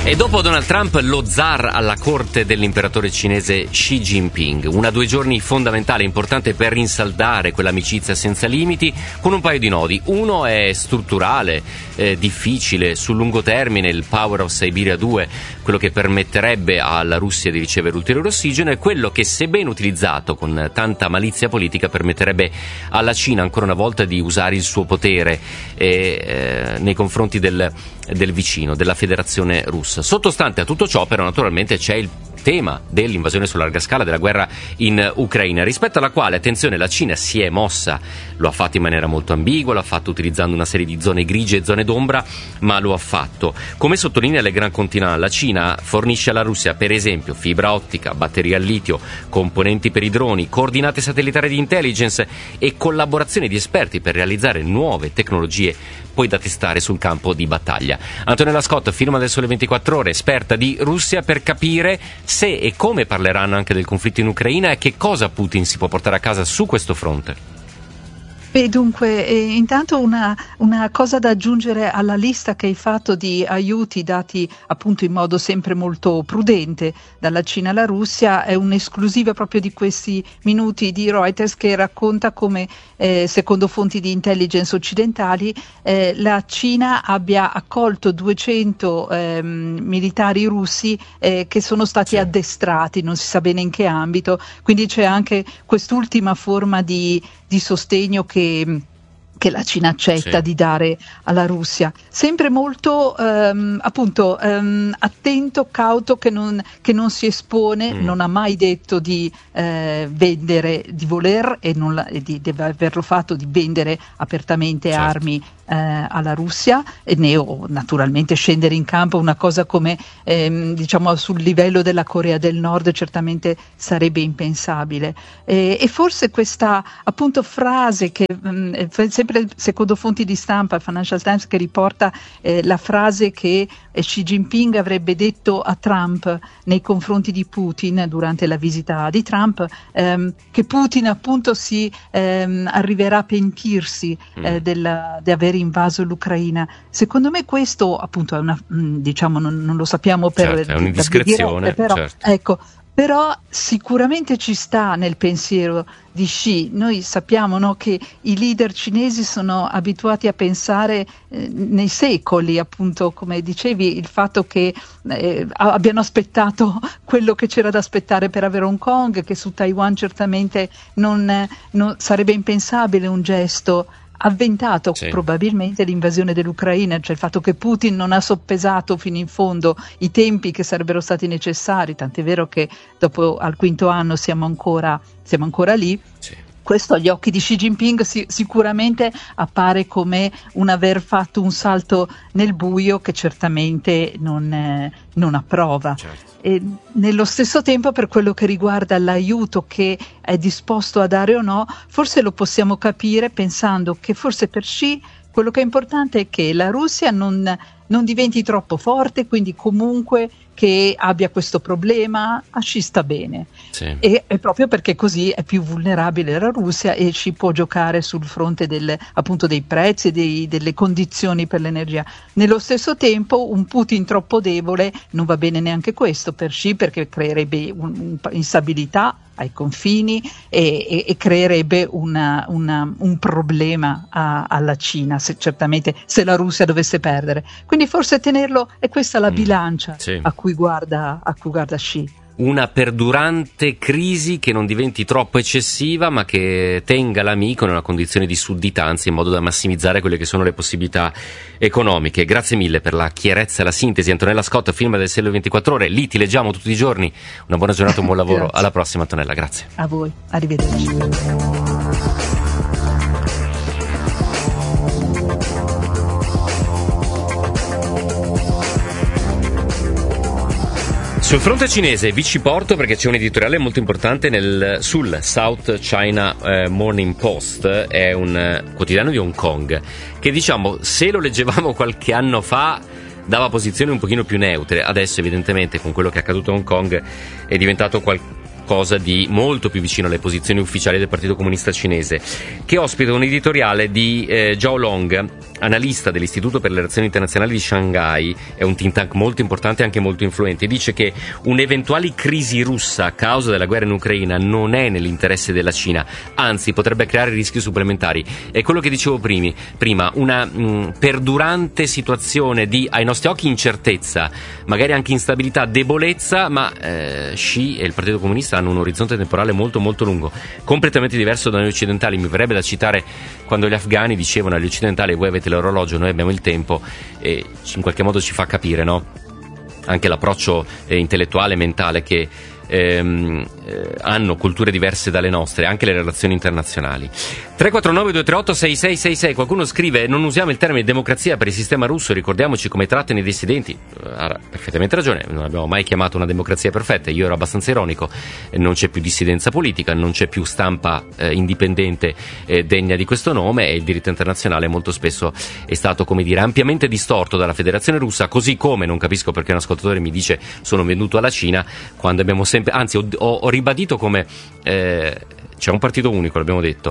E dopo Donald Trump, lo zar alla corte dell'imperatore cinese Xi Jinping. 1 o 2 giorni fondamentale, importante per rinsaldare quell'amicizia senza limiti, con un paio di nodi. Uno è strutturale, difficile, sul lungo termine, il Power of Siberia 2, quello che permetterebbe alla Russia di ricevere ulteriore ossigeno, e quello che, se ben utilizzato con tanta malizia politica, permetterebbe alla Cina ancora una volta di usare il suo potere nei confronti del vicino, della Federazione Russa. Sottostante a tutto ciò, però, naturalmente c'è il tema dell'invasione su larga scala, della guerra in Ucraina, rispetto alla quale, attenzione, la Cina si è mossa. Lo ha fatto in maniera molto ambigua, lo ha fatto utilizzando una serie di zone grigie e zone d'ombra, ma lo ha fatto. Come sottolinea Le Grand Continent, la Cina fornisce alla Russia, per esempio, fibra ottica, batterie al litio, componenti per i droni, coordinate satellitari di intelligence e collaborazione di esperti per realizzare nuove tecnologie poi da testare sul campo di battaglia. Antonella Scott, firma del Sole 24 Ore, esperta di Russia, per capire se e come parleranno anche del conflitto in Ucraina e che cosa Putin si può portare a casa su questo fronte. Beh, dunque, intanto una cosa da aggiungere alla lista che hai fatto di aiuti dati appunto in modo sempre molto prudente dalla Cina alla Russia è un'esclusiva proprio di questi minuti di Reuters, che racconta come secondo fonti di intelligence occidentali la Cina abbia accolto 200 militari russi che sono stati addestrati, non si sa bene in che ambito, quindi c'è anche quest'ultima forma di sostegno che la Cina accetta di dare alla Russia, sempre molto attento, cauto, che non si espone, non ha mai detto di vendere, di voler e di averlo fatto, di vendere apertamente armi alla Russia, né naturalmente scendere in campo, una cosa come diciamo sul livello della Corea del Nord certamente sarebbe impensabile, e forse questa appunto frase che sempre secondo fonti di stampa, Financial Times, che riporta la frase che Xi Jinping avrebbe detto a Trump nei confronti di Putin durante la visita di Trump, che Putin appunto si arriverà a pentirsi di aver invaso l'Ucraina. Secondo me questo appunto è una, diciamo, non lo sappiamo è un'indiscrezione, però, certo. Ecco, però sicuramente ci sta nel pensiero di Xi. Noi sappiamo, no, che i leader cinesi sono abituati a pensare nei secoli, appunto, come dicevi, il fatto che abbiano aspettato quello che c'era da aspettare per avere Hong Kong, che su Taiwan certamente non sarebbe impensabile un gesto avventato, probabilmente l'invasione dell'Ucraina, cioè il fatto che Putin non ha soppesato fino in fondo i tempi che sarebbero stati necessari, tant'è vero che dopo al 5° anno siamo ancora lì. Questo agli occhi di Xi Jinping sicuramente appare come un aver fatto un salto nel buio che certamente non approva. E nello stesso tempo, per quello che riguarda l'aiuto che è disposto a dare o no, forse lo possiamo capire pensando che forse per Xi quello che è importante è che la Russia non diventi troppo forte, quindi comunque che abbia questo problema, a Xi sta bene. E proprio perché così è più vulnerabile la Russia e ci può giocare sul fronte appunto dei prezzi e delle condizioni per l'energia. Nello stesso tempo un Putin troppo debole non va bene neanche questo per Xi, perché creerebbe instabilità ai confini e creerebbe un problema alla Cina, certamente se la Russia dovesse perdere. Quindi forse tenerlo, è questa la bilancia a cui guarda Xi. Una perdurante crisi che non diventi troppo eccessiva, ma che tenga l'amico in una condizione di sudditanza in modo da massimizzare quelle che sono le possibilità economiche. Grazie mille per la chiarezza e la sintesi, Antonella Scott, firma del Sole 24 Ore. Lì ti leggiamo tutti i giorni. Una buona giornata, un buon lavoro. Alla prossima, Antonella, grazie. A voi, arrivederci. Sul fronte cinese vi ci porto perché c'è un editoriale molto importante sul South China Morning Post, è un quotidiano di Hong Kong, che diciamo, se lo leggevamo qualche anno fa dava posizioni un pochino più neutre, adesso evidentemente con quello che è accaduto a Hong Kong è diventato qualcosa di molto più vicino alle posizioni ufficiali del Partito Comunista Cinese, che ospita un editoriale di Zhao Long, analista dell'Istituto per le Relazioni Internazionali di Shanghai, è un think tank molto importante e anche molto influente. Dice che un'eventuale crisi russa a causa della guerra in Ucraina non è nell'interesse della Cina, anzi potrebbe creare rischi supplementari. È quello che dicevo prima, una perdurante situazione di, ai nostri occhi, incertezza, magari anche instabilità, debolezza, ma Xi e il Partito Comunista hanno un orizzonte temporale molto molto lungo, completamente diverso da noi occidentali. Mi verrebbe da citare quando gli afghani dicevano agli occidentali: voi avete l'orologio, noi abbiamo il tempo, e in qualche modo ci fa capire, no? Anche l'approccio intellettuale e mentale che hanno culture diverse dalle nostre, anche le relazioni internazionali. 349-238-6666. Qualcuno scrive: non usiamo il termine democrazia per il sistema russo, ricordiamoci come trattano i dissidenti. Ha perfettamente ragione, non abbiamo mai chiamato una democrazia perfetta, io ero abbastanza ironico. Non c'è più dissidenza politica, non c'è più stampa indipendente degna di questo nome, e il diritto internazionale molto spesso è stato, come dire, ampiamente distorto dalla Federazione Russa, così come non capisco perché un ascoltatore mi dice sono venduto alla Cina, quando abbiamo sempre, anzi ho ribadito come c'è un partito unico, l'abbiamo detto.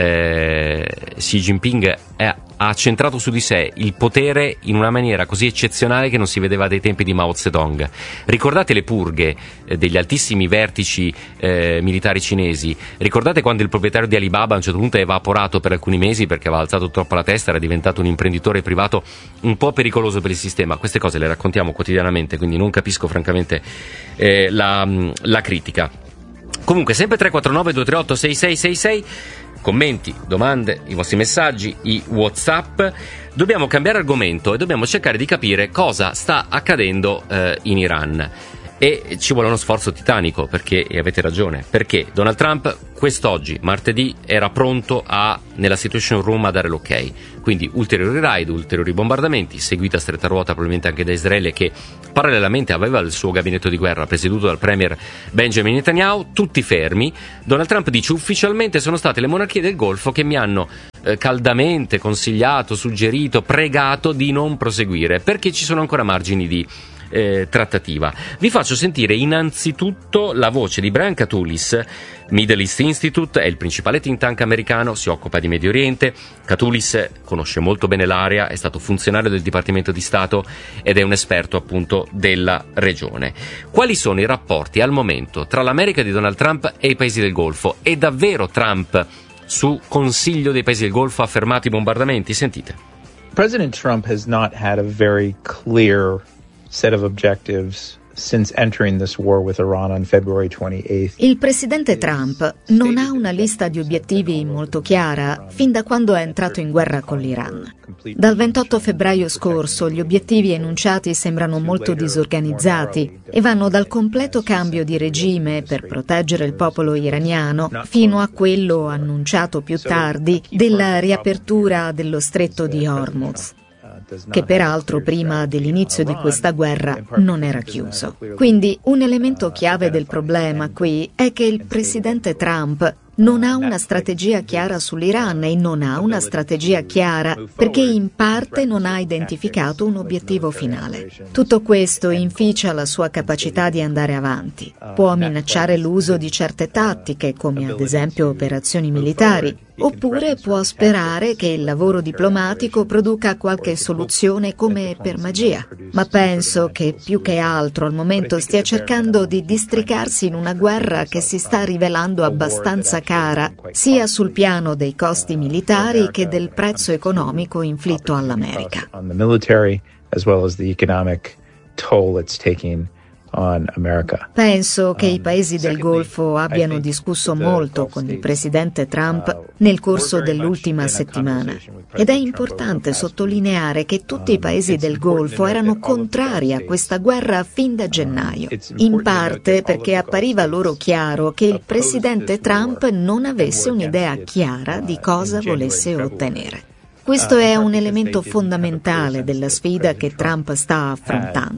Xi Jinping ha centrato su di sé il potere in una maniera così eccezionale che non si vedeva dai tempi di Mao Zedong. Ricordate le purghe degli altissimi vertici militari cinesi? Ricordate quando il proprietario di Alibaba a un certo punto è evaporato per alcuni mesi perché aveva alzato troppo la testa, era diventato un imprenditore privato un po' pericoloso per il sistema? Queste cose le raccontiamo quotidianamente, quindi non capisco francamente la critica. Comunque, sempre 349-238-6666, commenti, domande, i vostri messaggi, i WhatsApp. Dobbiamo cambiare argomento e dobbiamo cercare di capire cosa sta accadendo in Iran. E ci vuole uno sforzo titanico, perché, e avete ragione, perché Donald Trump quest'oggi, martedì, era pronto nella Situation Room a dare l'ok. Quindi ulteriori raid, ulteriori bombardamenti, seguita a stretta ruota probabilmente anche da Israele, che parallelamente aveva il suo gabinetto di guerra presieduto dal premier Benjamin Netanyahu, tutti fermi. Donald Trump dice: ufficialmente sono state le monarchie del Golfo che mi hanno caldamente consigliato, suggerito, pregato di non proseguire, perché ci sono ancora margini di trattativa. Vi faccio sentire innanzitutto la voce di Brian Katulis. Middle East Institute è il principale think tank americano, si occupa di Medio Oriente. Katulis conosce molto bene l'area, è stato funzionario del Dipartimento di Stato ed è un esperto appunto della regione. Quali sono i rapporti al momento tra l'America di Donald Trump e i paesi del Golfo? E davvero Trump, su consiglio dei paesi del Golfo, ha fermato i bombardamenti? Sentite. President Trump has not had a very clear set of objectives since entering this war with Iran on February 28th. Il presidente Trump non ha una lista di obiettivi molto chiara fin da quando è entrato in guerra con l'Iran. Dal 28 febbraio scorso gli obiettivi enunciati sembrano molto disorganizzati e vanno dal completo cambio di regime per proteggere il popolo iraniano fino a quello annunciato più tardi della riapertura dello stretto di Hormuz, che peraltro prima dell'inizio di questa guerra non era chiuso. Quindi un elemento chiave del problema qui è che il presidente Trump non ha una strategia chiara sull'Iran e non ha una strategia chiara perché in parte non ha identificato un obiettivo finale. Tutto questo inficia la sua capacità di andare avanti. Può minacciare l'uso di certe tattiche, come ad esempio operazioni militari, oppure può sperare che il lavoro diplomatico produca qualche soluzione come per magia. Ma penso che più che altro al momento stia cercando di districarsi in una guerra che si sta rivelando abbastanza cara, sia sul piano dei costi militari che del prezzo economico inflitto all'America. Penso che i paesi del Golfo abbiano discusso molto con il presidente Trump nel corso dell'ultima settimana ed è importante sottolineare che tutti i paesi del Golfo erano contrari a questa guerra fin da gennaio, in parte perché appariva loro chiaro che il presidente Trump non avesse un'idea chiara di cosa volesse ottenere. Questo è un elemento fondamentale della sfida che Trump sta affrontando.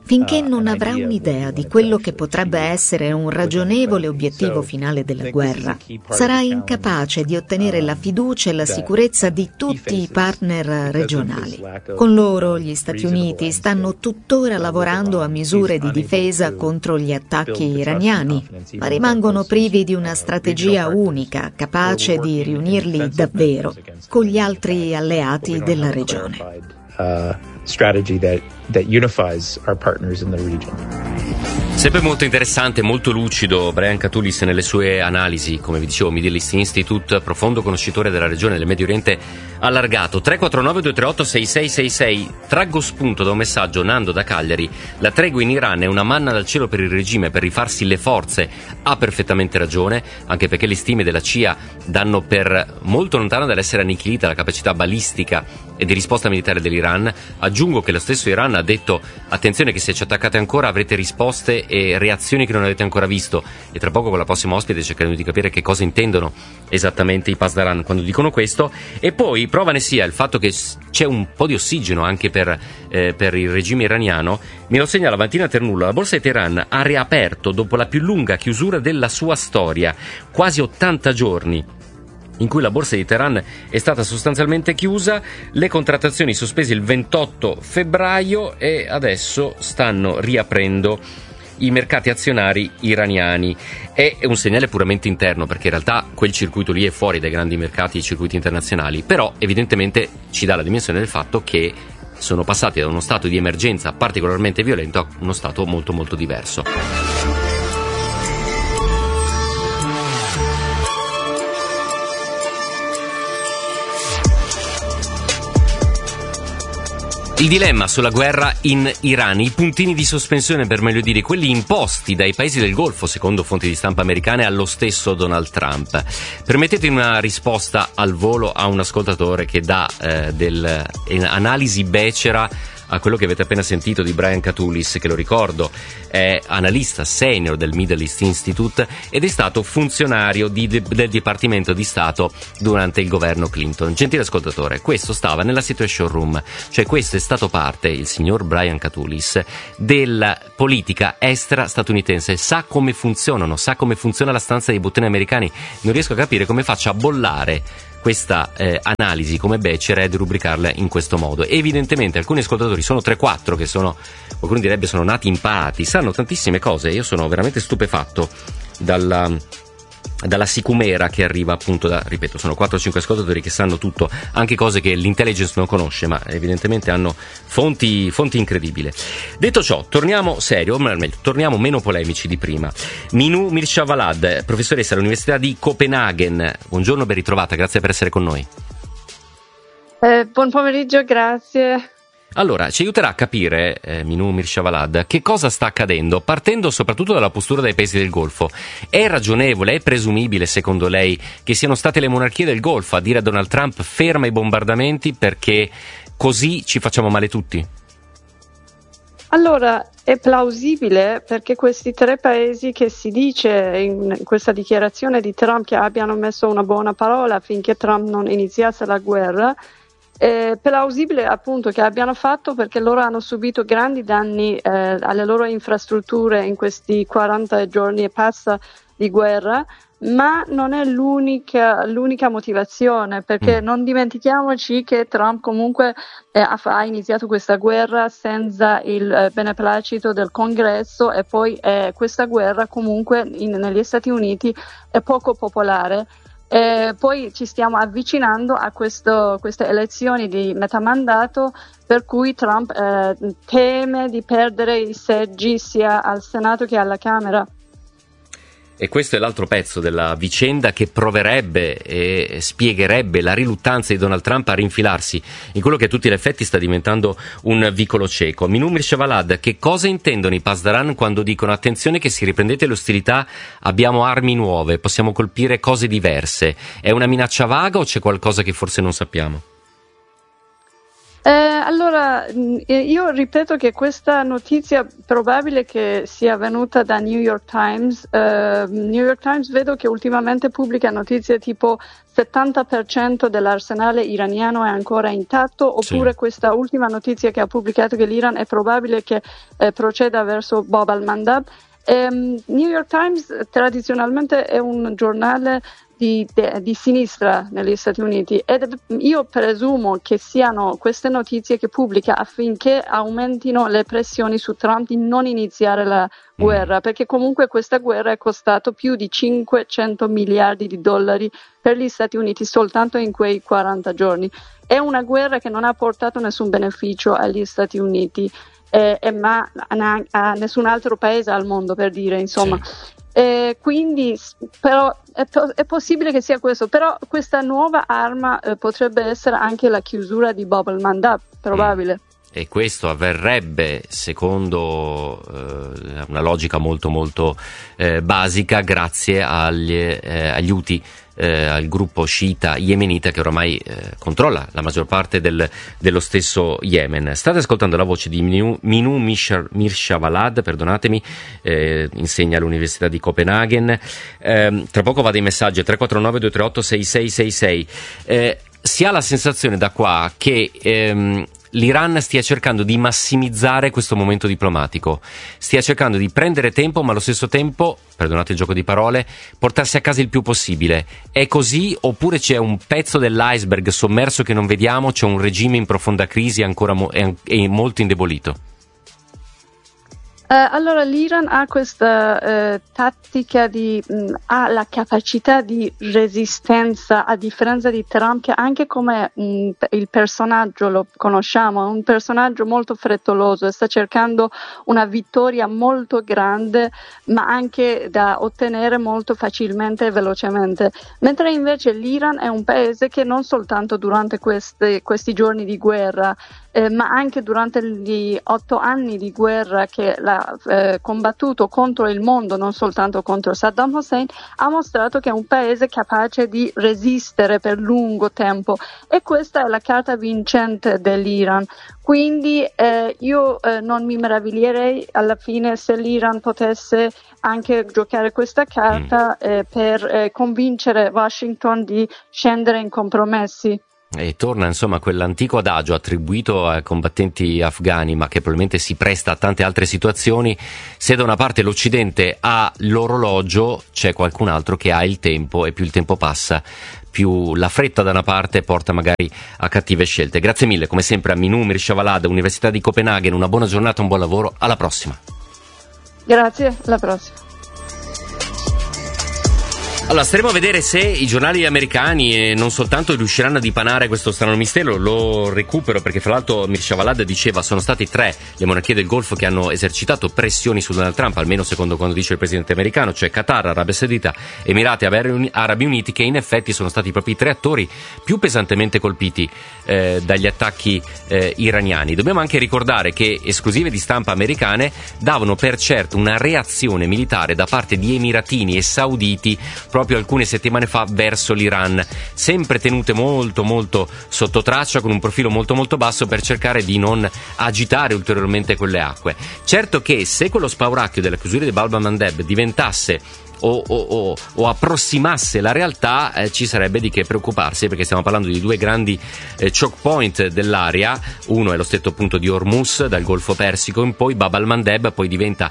Finché non avrà un'idea di quello che potrebbe essere un ragionevole obiettivo finale della guerra, sarà incapace di ottenere la fiducia e la sicurezza di tutti i partner regionali. Con loro gli Stati Uniti stanno tuttora lavorando a misure di difesa contro gli attacchi iraniani, ma rimangono privi di una strategia unica capace di riunirli davvero con gli altri alleati della regione. Strategy that unifies our partners in the region. Sempre molto interessante, molto lucido Brian Katulis nelle sue analisi, come vi dicevo, Middle East Institute, profondo conoscitore della regione del Medio Oriente allargato. 349-238-6666, traggo spunto da un messaggio, Nando da Cagliari: la tregua in Iran è una manna dal cielo per il regime per rifarsi le forze. Ha perfettamente ragione, anche perché le stime della CIA danno per molto lontano dall'essere annichilita la capacità balistica e di risposta militare dell'Iran. Aggiungo che lo stesso Iran ha detto: attenzione che se ci attaccate ancora avrete risposte e reazioni che non avete ancora visto, e tra poco con la prossima ospite cercheremo di capire che cosa intendono esattamente i Pasdaran quando dicono questo. E poi prova ne sia il fatto che c'è un po' di ossigeno anche per il regime iraniano. Me lo segnala Valentina Ternulla: la borsa di Teheran ha riaperto dopo la più lunga chiusura della sua storia, quasi 80 giorni in cui la borsa di Teheran è stata sostanzialmente chiusa, le contrattazioni sospese il 28 febbraio e adesso stanno riaprendo i mercati azionari iraniani. È un segnale puramente interno, perché in realtà quel circuito lì è fuori dai grandi mercati e circuiti internazionali, però evidentemente ci dà la dimensione del fatto che sono passati da uno stato di emergenza particolarmente violento a uno stato molto molto diverso. Il dilemma sulla guerra in Iran, i puntini di sospensione, per meglio dire, quelli imposti dai paesi del Golfo, secondo fonti di stampa americane, allo stesso Donald Trump. Permettetemi una risposta al volo a un ascoltatore che dà dell'analisi becera a quello che avete appena sentito di Brian Katulis, che, lo ricordo, è analista senior del Middle East Institute ed è stato funzionario del Dipartimento di Stato durante il governo Clinton. Gentile ascoltatore, questo stava nella Situation Room, cioè questo è stato parte, il signor Brian Katulis, della politica estera statunitense, sa come funzionano, sa come funziona la stanza dei bottoni americani. Non riesco a capire come faccia a bollare questa analisi come becera e derubricarla in questo modo. Evidentemente alcuni ascoltatori, sono 3-4 che sono, qualcuno direbbe, sono nati imparati, sanno tantissime cose. Io sono veramente stupefatto dalla sicumera che arriva appunto da, ripeto, sono 4-5 ascoltatori che sanno tutto, anche cose che l'intelligence non conosce, ma evidentemente hanno fonti incredibili. Detto ciò, torniamo serio, o meglio, torniamo meno polemici di prima. Minu Mirshavalad, professoressa all'Università di Copenaghen, buongiorno, ben ritrovata, grazie per essere con noi. Buon pomeriggio, grazie. Allora, ci aiuterà a capire, Minu Mirshavalad, che cosa sta accadendo, partendo soprattutto dalla postura dei paesi del Golfo. È ragionevole, è presumibile, secondo lei, che siano state le monarchie del Golfo a dire a Donald Trump: ferma i bombardamenti perché così ci facciamo male tutti? Allora, è plausibile perché questi tre paesi, che si dice in questa dichiarazione di Trump che abbiano messo una buona parola affinché Trump non iniziasse la guerra, è plausibile appunto che abbiano fatto perché loro hanno subito grandi danni alle loro infrastrutture in questi 40 giorni e passa di guerra, ma non è l'unica motivazione, perché non dimentichiamoci che Trump comunque ha iniziato questa guerra senza il beneplacito del Congresso, e poi questa guerra comunque negli Stati Uniti è poco popolare. Poi ci stiamo avvicinando a queste elezioni di metà mandato, per cui Trump teme di perdere i seggi sia al Senato che alla Camera. E questo è l'altro pezzo della vicenda che proverebbe e spiegherebbe la riluttanza di Donald Trump a rinfilarsi in quello che a tutti gli effetti sta diventando un vicolo cieco. Minu Mirshavalad, che cosa intendono i Pasdaran quando dicono: attenzione che se riprendete le ostilità abbiamo armi nuove, possiamo colpire cose diverse? È una minaccia vaga o c'è qualcosa che forse non sappiamo? Allora, io ripeto che questa notizia probabile che sia venuta da New York Times. New York Times vedo che ultimamente pubblica notizie tipo 70% dell'arsenale iraniano è ancora intatto, oppure sì. Questa ultima notizia che ha pubblicato che l'Iran è probabile che proceda verso Bab al-Mandab. New York Times tradizionalmente è un giornale di sinistra negli Stati Uniti ed io presumo che siano queste notizie che pubblica affinché aumentino le pressioni su Trump di non iniziare la guerra, perché comunque questa guerra è costato più di 500 miliardi di dollari per gli Stati Uniti soltanto in quei 40 giorni. È una guerra che non ha portato nessun beneficio agli Stati Uniti ma a nessun altro paese al mondo, per dire, insomma. Sì. Quindi però è possibile che sia questo, però questa nuova arma potrebbe essere anche la chiusura di Bab al-Mandab, probabile. E questo avverrebbe, secondo una logica molto molto basica, grazie agli Houthi, al gruppo sciita yemenita che oramai controlla la maggior parte dello stesso Yemen. State ascoltando la voce di Minu Mirshavalad, perdonatemi, insegna all'Università di Copenaghen. Tra poco vado ai messaggi 349 238 6666. Si ha la sensazione da qua che l'Iran stia cercando di massimizzare questo momento diplomatico, stia cercando di prendere tempo, ma allo stesso tempo, perdonate il gioco di parole, portarsi a casa il più possibile. È così, oppure c'è un pezzo dell'iceberg sommerso che non vediamo, c'è un regime in profonda crisi ancora e molto indebolito? Allora l'Iran ha questa tattica ha la capacità di resistenza, a differenza di Trump, che anche come il personaggio lo conosciamo, è un personaggio molto frettoloso e sta cercando una vittoria molto grande, ma anche da ottenere molto facilmente e velocemente, mentre invece l'Iran è un paese che non soltanto durante questi giorni di guerra, ma anche durante gli 8 anni di guerra che l'ha combattuto contro il mondo, non soltanto contro Saddam Hussein, ha mostrato che è un paese capace di resistere per lungo tempo, e questa è la carta vincente dell'Iran. Quindi io non mi meraviglierei alla fine se l'Iran potesse anche giocare questa carta per convincere Washington di scendere in compromessi. E torna insomma quell'antico adagio attribuito ai combattenti afghani, ma che probabilmente si presta a tante altre situazioni: se da una parte l'Occidente ha l'orologio, c'è qualcun altro che ha il tempo, e più il tempo passa, più la fretta da una parte porta magari a cattive scelte. Grazie mille come sempre a Minu Mirshavalad, Università di Copenaghen, una buona giornata, un buon lavoro, alla prossima. Grazie, alla prossima. Allora, staremo a vedere se i giornali americani e non soltanto riusciranno a dipanare questo strano mistero. Lo recupero perché fra l'altro Mirshavalad diceva sono stati 3 le monarchie del Golfo che hanno esercitato pressioni su Donald Trump, almeno secondo quanto dice il presidente americano, cioè Qatar, Arabia Saudita, Emirati Arabi Uniti, che in effetti sono stati proprio i 3 attori più pesantemente colpiti dagli attacchi iraniani. Dobbiamo anche ricordare che esclusive di stampa americane davano per certo una reazione militare da parte di emiratini e sauditi proprio alcune settimane fa verso l'Iran, sempre tenute molto molto sotto traccia, con un profilo molto molto basso, per cercare di non agitare ulteriormente quelle acque. Certo che se quello spauracchio della chiusura di Bab al-Mandab diventasse o approssimasse la realtà, ci sarebbe di che preoccuparsi, perché stiamo parlando di 2 grandi choke point dell'area. Uno è lo stretto appunto di Hormuz, dal Golfo Persico in poi, Bab al-Mandab poi diventa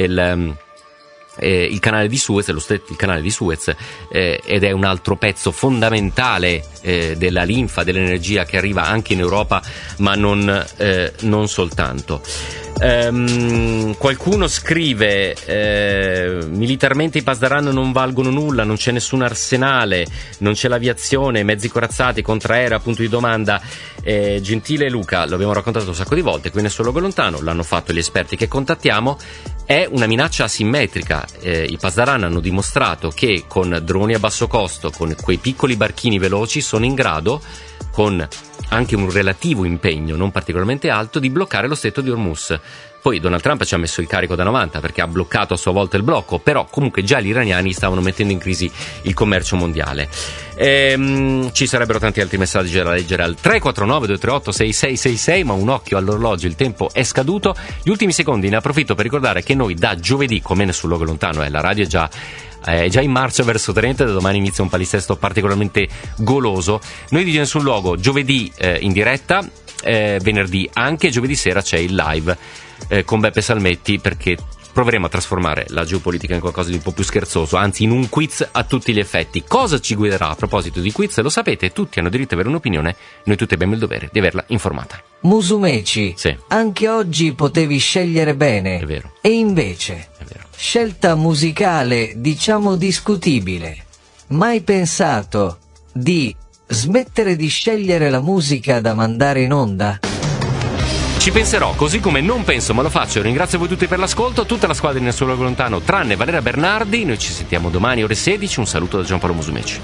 il canale di Suez, il canale di Suez, ed è un altro pezzo fondamentale della linfa, dell'energia che arriva anche in Europa, ma non soltanto. Qualcuno scrive militarmente i Pasdaran non valgono nulla, non c'è nessun arsenale, non c'è l'aviazione, mezzi corazzati, contraerei, punto di domanda. Gentile Luca, lo abbiamo raccontato un sacco di volte, qui nel suo luogo lontano, l'hanno fatto gli esperti che contattiamo, è una minaccia asimmetrica. I Pasdaran hanno dimostrato che con droni a basso costo, con quei piccoli barchini veloci, sono in grado, con anche un relativo impegno non particolarmente alto, di bloccare lo stretto di Hormuz. Poi Donald Trump ci ha messo il carico da 90 perché ha bloccato a sua volta il blocco, però comunque già gli iraniani stavano mettendo in crisi il commercio mondiale. Ci sarebbero tanti altri messaggi da leggere al 349-238-6666, ma un occhio all'orologio, il tempo è scaduto. Gli ultimi secondi ne approfitto per ricordare che noi da giovedì, come sul luogo lontano, la radio è già in marcia verso Trento, e da domani inizia un palinsesto particolarmente goloso. Noi di Nessun Luogo giovedì in diretta, venerdì anche, giovedì sera c'è il live con Beppe Salmetti, perché proveremo a trasformare la geopolitica in qualcosa di un po' più scherzoso, anzi in un quiz a tutti gli effetti. Cosa ci guiderà a proposito di quiz? Lo sapete, tutti hanno diritto ad avere un'opinione, noi tutti abbiamo il dovere di averla informata. Musumeci, sì. Anche oggi potevi scegliere bene. È vero. E invece, È vero. Scelta musicale, diciamo discutibile. Mai pensato di smettere di scegliere la musica da mandare in onda? Ci penserò, così come non penso ma lo faccio. Ringrazio voi tutti per l'ascolto, tutta la squadra di Nessun Luogo Lontano, tranne Valeria Bernardi. Noi ci sentiamo domani ore 16. Un saluto da Giampaolo Musumeci.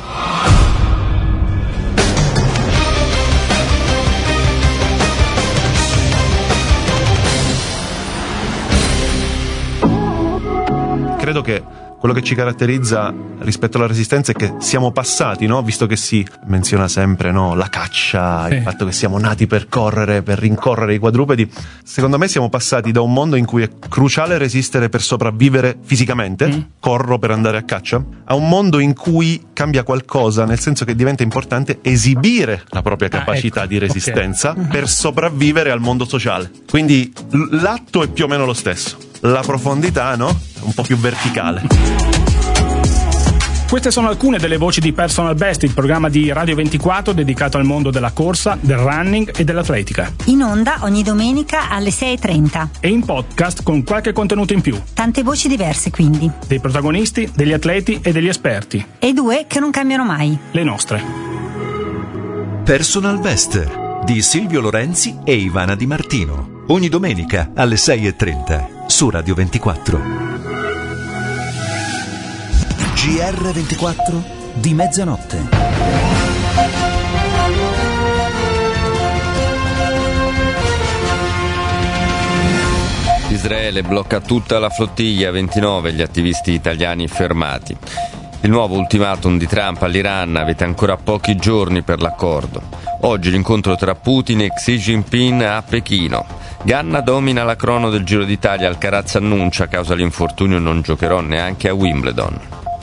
Credo che quello che ci caratterizza rispetto alla resistenza è che siamo passati, no? Visto che si menziona sempre, no? La caccia, il fatto che siamo nati per correre, per rincorrere i quadrupedi. Secondo me siamo passati da un mondo in cui è cruciale resistere per sopravvivere fisicamente, corro per andare a caccia, a un mondo in cui cambia qualcosa, nel senso che diventa importante esibire la propria capacità di resistenza per sopravvivere al mondo sociale. Quindi l'atto è più o meno lo stesso. La profondità, no? Un po' più verticale. Queste sono alcune delle voci di Personal Best, il programma di Radio 24 dedicato al mondo della corsa, del running e dell'atletica. In onda ogni domenica alle 6:30. E in podcast con qualche contenuto in più. Tante voci diverse quindi. Dei protagonisti, degli atleti e degli esperti. E due che non cambiano mai. Le nostre. Personal Best di Silvio Lorenzi e Ivana Di Martino. Ogni domenica alle 6:30 su Radio 24. GR24 di mezzanotte. Israele blocca tutta la flottiglia, 29 gli attivisti italiani fermati. Il nuovo ultimatum di Trump all'Iran: avete ancora pochi giorni per l'accordo. Oggi l'incontro tra Putin e Xi Jinping a Pechino. Ganna domina la crono del Giro d'Italia, Alcaraz annuncia: a causa dell'infortunio non giocherò neanche a Wimbledon.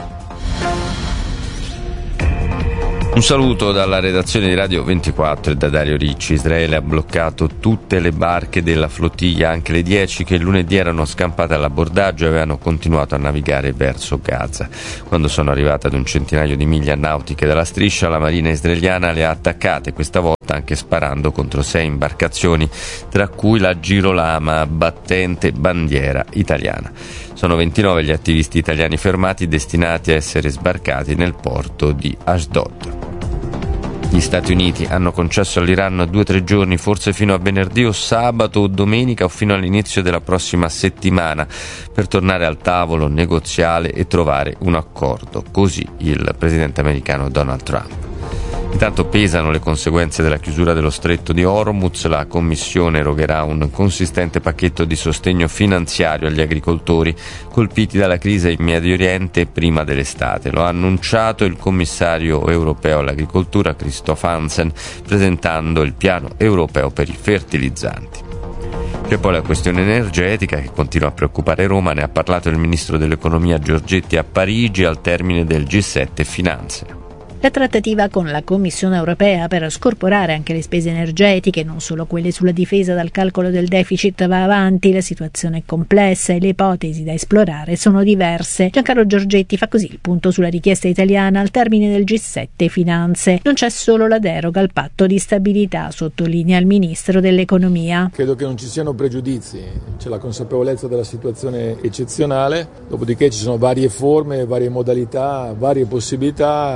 Un saluto dalla redazione di Radio 24 e da Dario Ricci. Israele ha bloccato tutte le barche della flottiglia, anche le 10 che lunedì erano scampate all'abbordaggio e avevano continuato a navigare verso Gaza. Quando sono arrivate ad un centinaio di miglia nautiche dalla striscia, la marina israeliana le ha attaccate, questa volta anche sparando contro 6 imbarcazioni, tra cui la Girolama, battente bandiera italiana. Sono 29 gli attivisti italiani fermati, destinati a essere sbarcati nel porto di Ashdod. Gli Stati Uniti hanno concesso all'Iran 2 o 3 giorni, forse fino a venerdì o sabato o domenica o fino all'inizio della prossima settimana, per tornare al tavolo negoziale e trovare un accordo. Così il presidente americano Donald Trump. Intanto pesano le conseguenze della chiusura dello stretto di Hormuz. La Commissione erogherà un consistente pacchetto di sostegno finanziario agli agricoltori colpiti dalla crisi in Medio Oriente prima dell'estate. Lo ha annunciato il commissario europeo all'agricoltura Christoph Hansen, presentando il piano europeo per i fertilizzanti. C'è poi la questione energetica che continua a preoccupare Roma. Ne ha parlato il ministro dell'economia Giorgetti a Parigi al termine del G7 Finanze. La trattativa con la Commissione europea per scorporare anche le spese energetiche, non solo quelle sulla difesa dal calcolo del deficit, va avanti. La situazione è complessa e le ipotesi da esplorare sono diverse. Giancarlo Giorgetti fa così il punto sulla richiesta italiana al termine del G7 Finanze. Non c'è solo la deroga al patto di stabilità, sottolinea il ministro dell'economia. Credo che non ci siano pregiudizi, c'è la consapevolezza della situazione eccezionale, dopodiché ci sono varie forme, varie modalità, varie possibilità. Le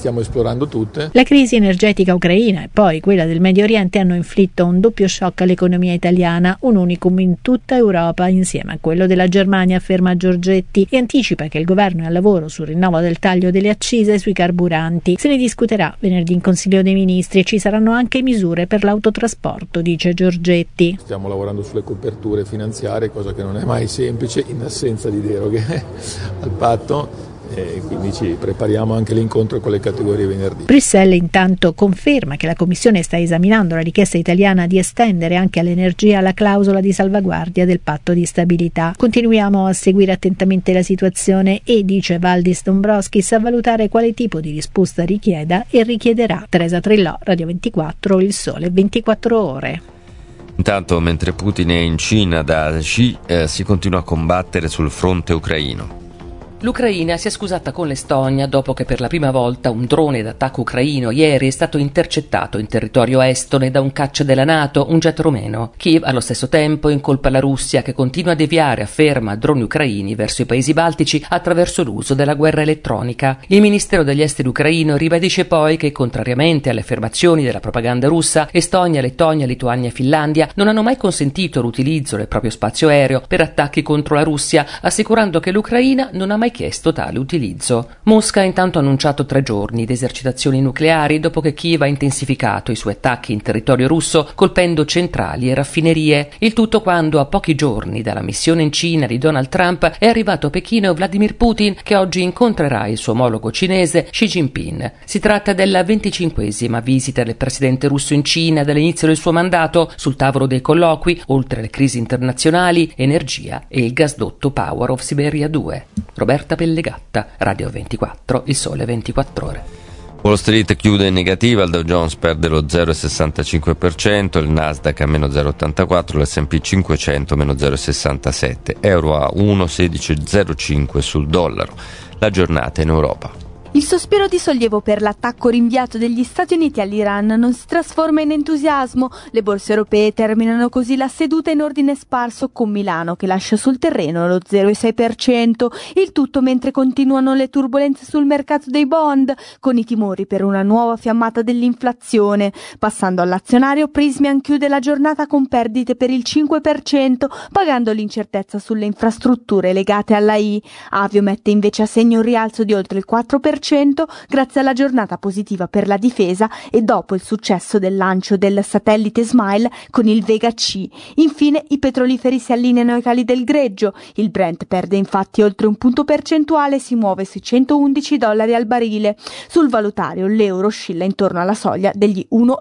stiamo esplorando tutte. La crisi energetica ucraina e poi quella del Medio Oriente hanno inflitto un doppio shock all'economia italiana, un unicum in tutta Europa insieme a quello della Germania, afferma Giorgetti, e anticipa che il governo è al lavoro sul rinnovo del taglio delle accise sui carburanti. Se ne discuterà venerdì in Consiglio dei Ministri e ci saranno anche misure per l'autotrasporto, dice Giorgetti. Stiamo lavorando sulle coperture finanziarie, cosa che non è mai semplice in assenza di deroghe al patto. E quindi ci prepariamo anche l'incontro con le categorie venerdì. Bruxelles intanto conferma che la Commissione sta esaminando la richiesta italiana di estendere anche all'energia la clausola di salvaguardia del patto di stabilità. Continuiamo a seguire attentamente la situazione e, dice Valdis Dombrovskis, a valutare quale tipo di risposta richieda e richiederà. Teresa Trillò, Radio 24, Il Sole 24 Ore. Intanto, mentre Putin è in Cina da Xi, si continua a combattere sul fronte ucraino. L'Ucraina si è scusata con l'Estonia dopo che per la prima volta un drone d'attacco ucraino ieri è stato intercettato in territorio estone da un caccia della NATO, un jet rumeno. Kiev allo stesso tempo incolpa la Russia che continua a deviare, afferma, droni ucraini verso i paesi baltici attraverso l'uso della guerra elettronica. Il Ministero degli Esteri ucraino ribadisce poi che, contrariamente alle affermazioni della propaganda russa, Estonia, Lettonia, Lituania e Finlandia non hanno mai consentito l'utilizzo del proprio spazio aereo per attacchi contro la Russia, assicurando che l'Ucraina non ha mai chiesto tale utilizzo. Mosca ha intanto annunciato 3 giorni di esercitazioni nucleari dopo che Kiev ha intensificato i suoi attacchi in territorio russo colpendo centrali e raffinerie. Il tutto quando a pochi giorni dalla missione in Cina di Donald Trump è arrivato a Pechino Vladimir Putin, che oggi incontrerà il suo omologo cinese Xi Jinping. Si tratta della 25esima visita del presidente russo in Cina dall'inizio del suo mandato. Sul tavolo dei colloqui, oltre alle crisi internazionali, energia e il gasdotto Power of Siberia 2. Roberta Pellegatta, Radio 24, Il Sole 24 Ore. Wall Street chiude in negativa, il Dow Jones perde lo 0,65%, il Nasdaq a meno 0,84%, l'S&P 500 meno 0,67%, euro a 1,1605 sul dollaro. La giornata in Europa. Il sospiro di sollievo per l'attacco rinviato degli Stati Uniti all'Iran non si trasforma in entusiasmo. Le borse europee terminano così la seduta in ordine sparso, con Milano che lascia sul terreno lo 0,6%, il tutto mentre continuano le turbolenze sul mercato dei bond, con i timori per una nuova fiammata dell'inflazione. Passando all'azionario, Prysmian chiude la giornata con perdite per il 5%, pagando l'incertezza sulle infrastrutture legate alla I. Avio mette invece a segno un rialzo di oltre il 4%, grazie alla giornata positiva per la difesa e dopo il successo del lancio del satellite Smile con il Vega C. Infine i petroliferi si allineano ai cali del greggio. Il Brent perde infatti oltre un punto percentuale e si muove sui $111 al barile. Sul valutario l'euro oscilla intorno alla soglia degli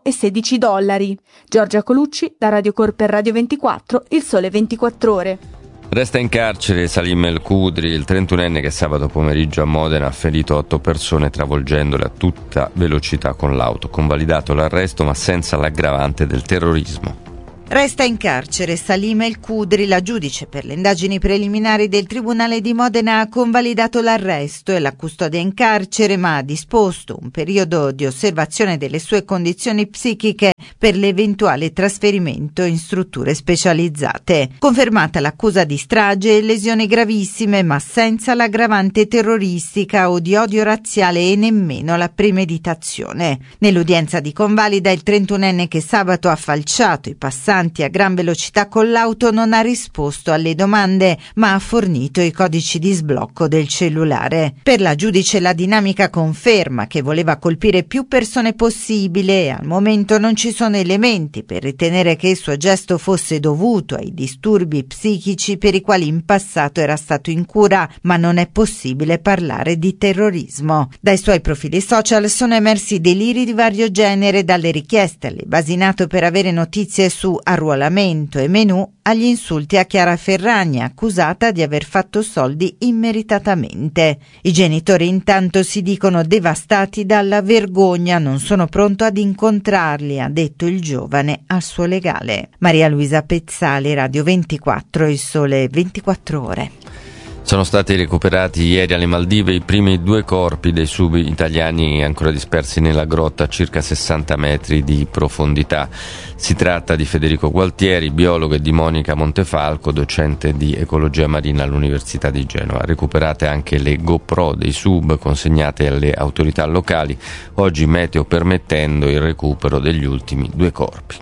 $1,16. Giorgia Colucci, da Radio Cor per Radio 24, Il Sole 24 Ore. Resta in carcere Salim El Khudri, il 31enne che sabato pomeriggio a Modena ha ferito 8 persone travolgendole a tutta velocità con l'auto. Convalidato l'arresto ma senza l'aggravante del terrorismo. Resta in carcere Salim El Khudri, la giudice per le indagini preliminari del Tribunale di Modena ha convalidato l'arresto e la custodia in carcere, ma ha disposto un periodo di osservazione delle sue condizioni psichiche per l'eventuale trasferimento in strutture specializzate. Confermata l'accusa di strage e lesioni gravissime, ma senza l'aggravante terroristica o di odio razziale e nemmeno la premeditazione. Nell'udienza di convalida, il 31enne che sabato ha falciato i passanti a gran velocità con l'auto non ha risposto alle domande, ma ha fornito i codici di sblocco del cellulare. Per la giudice la dinamica conferma che voleva colpire più persone possibile e al momento non ci sono elementi per ritenere che il suo gesto fosse dovuto ai disturbi psichici per i quali in passato era stato in cura, ma non è possibile parlare di terrorismo. Dai suoi profili social sono emersi deliri di vario genere, dalle richieste alle basi NATO per avere notizie su arruolamento e menù agli insulti a Chiara Ferragni, accusata di aver fatto soldi immeritatamente. I genitori intanto si dicono devastati dalla vergogna, non sono pronto ad incontrarli, ha detto il giovane al suo legale. Maria Luisa Pezzali, Radio 24, Il Sole 24 Ore. Sono stati recuperati ieri alle Maldive i primi 2 corpi dei subi italiani ancora dispersi nella grotta a circa 60 metri di profondità. Si tratta di Federico Gualtieri, biologo, e di Monica Montefalco, docente di ecologia marina all'Università di Genova. Recuperate anche le GoPro dei sub consegnate alle autorità locali, oggi meteo permettendo il recupero degli ultimi 2 corpi.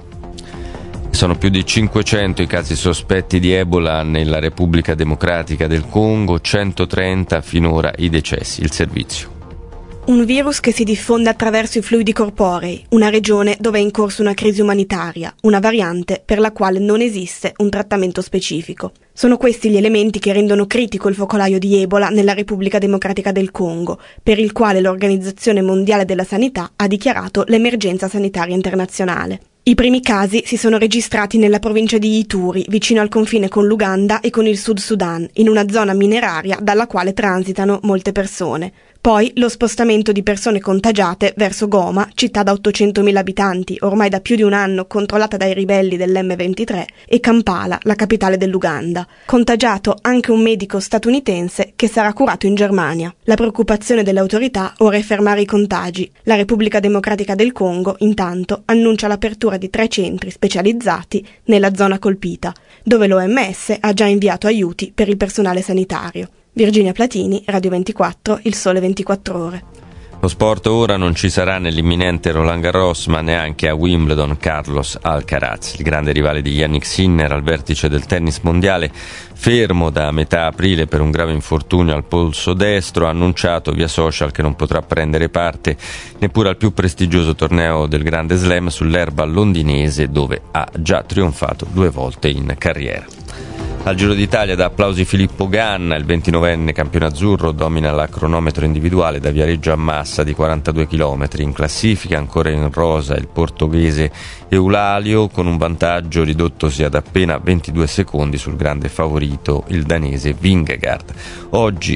Sono più di 500 i casi sospetti di Ebola nella Repubblica Democratica del Congo, 130 finora i decessi. Il servizio. Un virus che si diffonde attraverso i fluidi corporei, una regione dove è in corso una crisi umanitaria, una variante per la quale non esiste un trattamento specifico. Sono questi gli elementi che rendono critico il focolaio di Ebola nella Repubblica Democratica del Congo, per il quale l'Organizzazione Mondiale della Sanità ha dichiarato l'emergenza sanitaria internazionale. I primi casi si sono registrati nella provincia di Ituri, vicino al confine con l'Uganda e con il Sud Sudan, in una zona mineraria dalla quale transitano molte persone. Poi lo spostamento di persone contagiate verso Goma, città da 800.000 abitanti, ormai da più di un anno controllata dai ribelli dell'M23, e Kampala, la capitale dell'Uganda. Contagiato anche un medico statunitense che sarà curato in Germania. La preoccupazione delle autorità ora è fermare i contagi. La Repubblica Democratica del Congo, intanto, annuncia l'apertura di 3 centri specializzati nella zona colpita, dove l'OMS ha già inviato aiuti per il personale sanitario. Virginia Platini, Radio 24, Il Sole 24 Ore. Lo sport ora: non ci sarà nell'imminente Roland Garros, ma neanche a Wimbledon Carlos Alcaraz, il grande rivale di Yannick Sinner al vertice del tennis mondiale, fermo da metà aprile per un grave infortunio al polso destro, ha annunciato via social che non potrà prendere parte neppure al più prestigioso torneo del Grande Slam sull'erba londinese, dove ha già trionfato 2 volte in carriera. Al Giro d'Italia da applausi Filippo Ganna, il 29enne campione azzurro domina la cronometro individuale da Viareggio a Massa di 42 km. In classifica ancora in rosa il portoghese Eulalio, con un vantaggio ridottosi ad appena 22 secondi sul grande favorito il danese Vingegaard. Oggi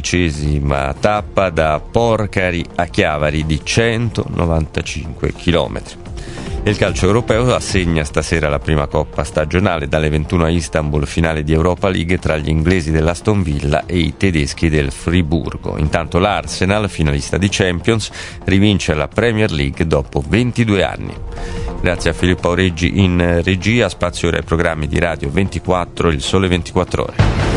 11ª tappa da Porcari a Chiavari di 195 km. Il calcio europeo assegna stasera la prima coppa stagionale dalle 21 a Istanbul, finale di Europa League tra gli inglesi dell'Aston Villa e i tedeschi del Friburgo. Intanto l'Arsenal, finalista di Champions, rivince la Premier League dopo 22 anni. Grazie a Filippo Aureggi in regia, spazio ora ai programmi di Radio 24, Il Sole 24 Ore.